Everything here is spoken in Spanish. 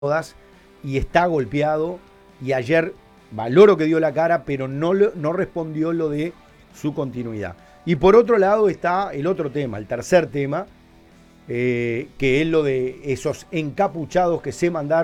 todas y está golpeado. Y ayer valoro que dio la cara, pero no respondió lo de su continuidad. Y por otro lado está el otro tema, el tercer tema, que es lo de esos encapuchados que se mandaron